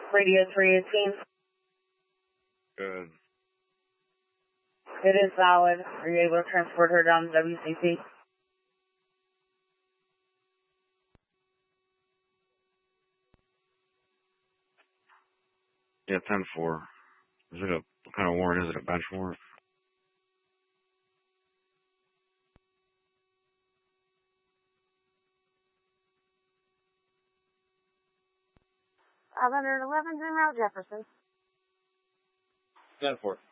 Radio 318. Good. It is valid. Are you able to transport her down to WCC? Yeah, 10-4. Is it what kind of warrant is it? A bench warrant? $511 en route, Jefferson. 10-4.